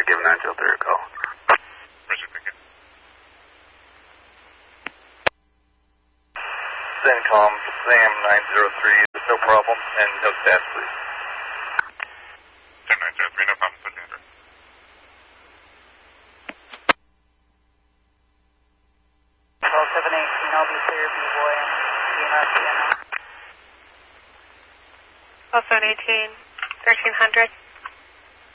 give 903 a call. Roger, thank you. CENTCOM, SAM 903, there's no problem, and no staff, please. SAM 903, no problem, put in order. Control 718, I'll be clear, B-Boy, and DNR CNO. 718, 1300.